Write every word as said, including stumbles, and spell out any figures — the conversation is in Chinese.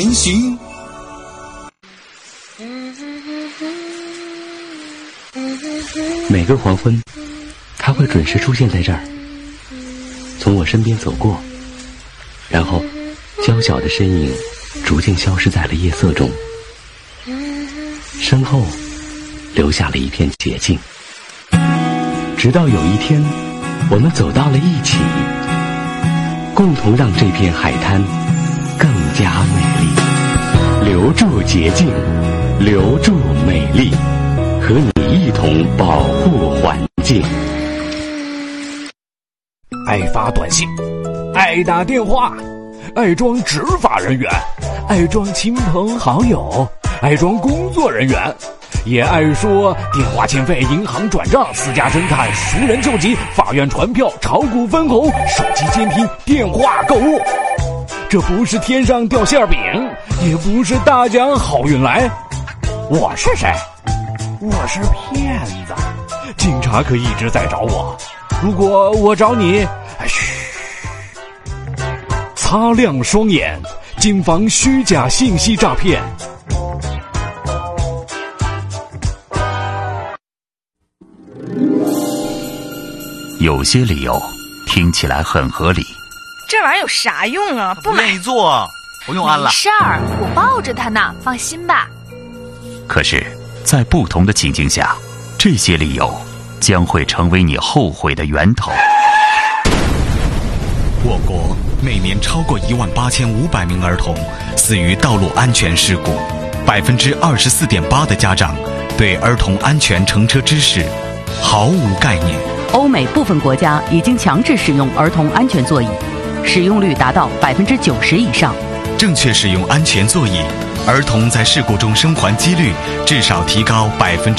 前行。 每个黄昏，他会准时出现在这儿，从我身边走过，然后娇小的身影逐渐消失在了夜色中，身后留下了一片洁净。直到有一天，我们走到了一起，共同让这片海滩更加美丽。留住洁净，留住美丽，和你一同保护环境。 爱发短信，爱打电话，爱装执法人员，爱装亲朋好友，爱装工作人员，也爱说电话欠费、银行转账、私家侦探、熟人救急、法院传票、炒股分红、手机监听、电话购物。这不是天上掉馅饼，也不是大奖好运来。我是谁？我是骗子。警察可一直在找我，如果我找你，嘘，擦亮双眼，谨防虚假信息诈骗。 有些理由听起来很合理， 这玩意儿有啥用啊？不买。 不愿意做，不用安了。 没事儿，我抱着它呢，放心吧。 可是在不同的情境下，这些理由将会成为你后悔的源头。 我国每年超过一万八千五百名儿童死于道路安全事故，百分之二十四点八的家长对儿童安全乘车知识毫无概念。 欧美部分国家已经强制使用儿童安全座椅，使用率达到百分之九十以上。 正确使用安全座椅，儿童在事故中生还几率至少提高百分之